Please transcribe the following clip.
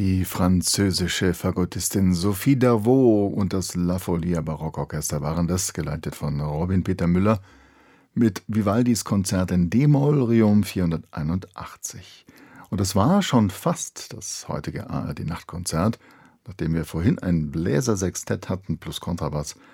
Die französische Fagottistin Sophie Davot und das La Folia Barockorchester waren das, geleitet von Robin Peter Müller, mit Vivaldis Konzert in d-Moll Riom 481. Und das war schon fast das heutige ARD-Nachtkonzert, nachdem wir vorhin ein Bläsersextett hatten plus Kontrabass